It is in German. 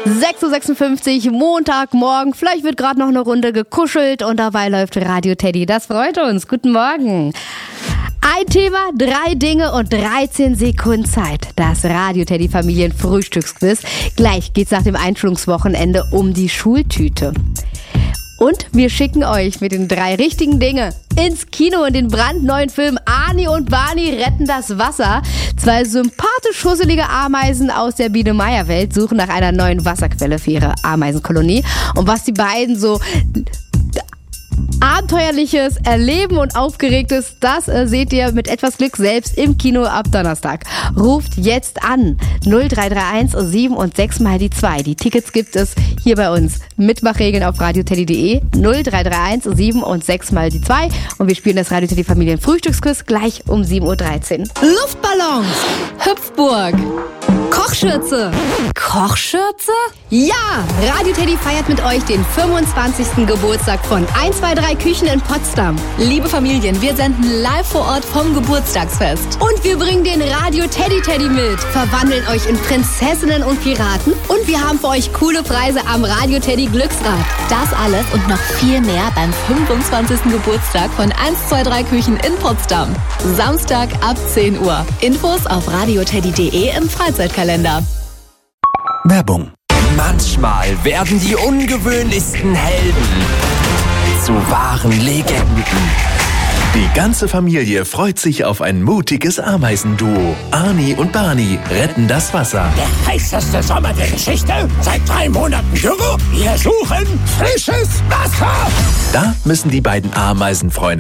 6.56 Uhr, Montagmorgen. Vielleicht wird gerade noch eine Runde gekuschelt und dabei läuft Radio Teddy. Das freut uns. Guten Morgen. Ein Thema, 3 Dinge und 13 Sekunden Zeit. Das Radio Teddy Familien Frühstücksquiz. Gleich geht's nach dem Einschulungswochenende um die Schultüte. Und wir schicken euch mit den 3 richtigen Dinge ins Kino in den brandneuen Film Arnie und Barney retten das Wasser. 2 sympathisch husselige Ameisen aus der Biene-Meier-Welt suchen nach einer neuen Wasserquelle für ihre Ameisenkolonie. Und was die beiden so Abenteuerliches erleben und Aufgeregtes, das seht ihr mit etwas Glück selbst im Kino ab Donnerstag. Ruft jetzt an 0331 7 und 6 mal die 2. Die Tickets gibt es hier bei uns. Mitmachregeln auf radioteddy.de 0331 7 und 6 mal die 2. Und wir spielen das Radio Teddy Familien Frühstücksquiz gleich um 7.13 Uhr. Luftballons, Hüpfburg, Kochschürze. Kochschürze? Ja! Radio Teddy feiert mit euch den 25. Geburtstag von 123 Küchen in Potsdam. Liebe Familien, wir senden live vor Ort vom Geburtstagsfest. Und wir bringen den Radio Teddy mit, verwandeln euch in Prinzessinnen und Piraten und wir haben für euch coole Preise am Radio Teddy Glücksrad. Das alles und noch viel mehr beim 25. Geburtstag von 123 Küchen in Potsdam. Samstag ab 10 Uhr. Infos auf radioteddy.de im Freizeitkalender. Werbung. Manchmal werden die ungewöhnlichsten Helden zu wahren Legenden. Die ganze Familie freut sich auf ein mutiges Ameisenduo. Arnie und Barney retten das Wasser. Der heißeste Sommer der Geschichte. Seit 3 Monaten Dürre. Wir suchen frisches Wasser. Da müssen die beiden Ameisenfreunde